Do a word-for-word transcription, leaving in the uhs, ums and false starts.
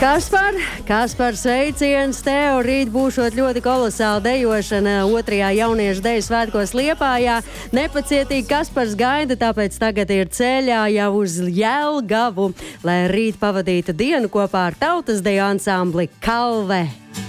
Kaspar, Kaspar, sveiciens tev! Rīt būšot ļoti kolosāla dejošana otrajā jauniešu deju svētkos Liepājā. Nepacietīgi Kaspars gaida, tāpēc tagad ir ceļā jau uz Jelgavu, lai rīt pavadītu dienu kopā ar tautas deju ansambli Kalve.